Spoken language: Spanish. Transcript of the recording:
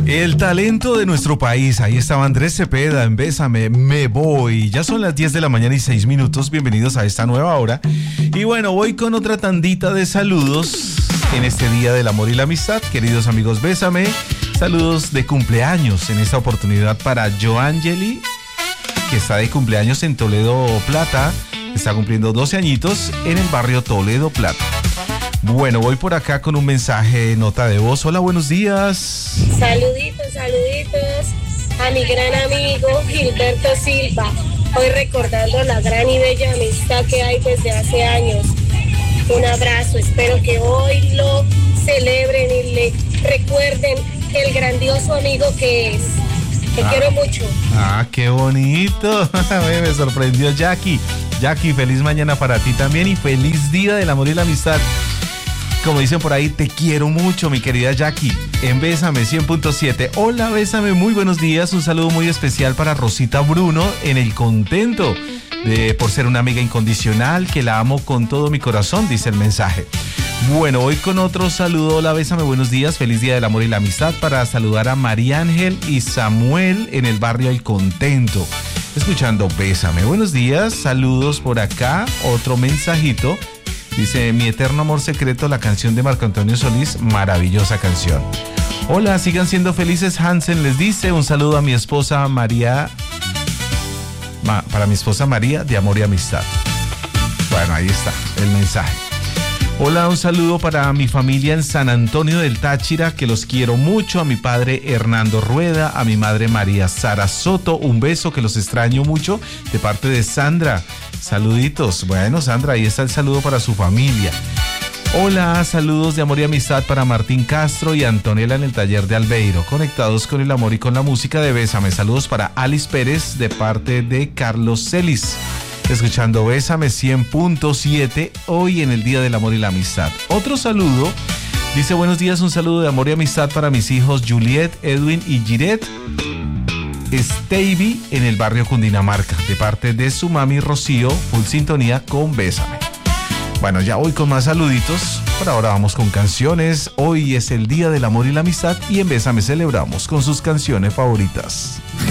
El talento de nuestro país. Ahí estaba Andrés Cepeda en Bésame, me voy. Ya son las 10 de la mañana y 6 minutos. Bienvenidos a esta nueva hora. Y bueno, voy con otra tandita de saludos en este Día del Amor y la Amistad. Queridos amigos, Bésame. Saludos de cumpleaños en esta oportunidad para Joangeli, que está de cumpleaños en Toledo Plata. Está cumpliendo 12 añitos en el barrio Toledo Plata. Bueno, voy por acá con un mensaje, nota de voz. Hola, buenos días. Saluditos a mi gran amigo Gilberto Silva. Hoy recordando la gran y bella amistad que hay desde hace años. Un abrazo, espero que hoy lo celebren y le recuerden el grandioso amigo que es. Te quiero mucho. Qué bonito. Me sorprendió Jackie. Jackie, feliz mañana para ti también y feliz Día del Amor y la Amistad. Como dicen por ahí, te quiero mucho, mi querida Jackie, en Bésame 100.7. Hola, Bésame, muy buenos días. Un saludo muy especial para Rosita Bruno en El Contento, por ser una amiga incondicional, que la amo con todo mi corazón, dice el mensaje. Bueno, voy con otro saludo. Hola, Bésame, buenos días. Feliz Día del Amor y la Amistad para saludar a María Ángel y Samuel en el barrio El Contento. Escuchando Bésame. Buenos días, saludos por acá. Otro mensajito. Dice, mi eterno amor secreto, la canción de Marco Antonio Solís, maravillosa canción. Hola, sigan siendo felices, Hansen les dice, un saludo a mi esposa María, para mi esposa María, de amor y amistad. Bueno, ahí está el mensaje. Hola, un saludo para mi familia en San Antonio del Táchira, que los quiero mucho, a mi padre Hernando Rueda, a mi madre María Sara Soto, un beso, que los extraño mucho, de parte de Sandra. Saluditos. Bueno, Sandra, ahí está el saludo para su familia. Hola, saludos de amor y amistad para Martín Castro y Antonella en el taller de Albeiro, conectados con el amor y con la música de Bésame. Saludos para Alice Pérez de parte de Carlos Celis. Escuchando Bésame 100.7 hoy en el Día del Amor y la Amistad. Otro saludo, dice buenos días, un saludo de amor y amistad para mis hijos Juliet, Edwin y Giret Stevie en el barrio Cundinamarca, de parte de su mami Rocío, full sintonía con Bésame. Bueno, ya voy con más saluditos, por ahora vamos con canciones. Hoy es el Día del Amor y la Amistad y en Bésame celebramos con sus canciones favoritas.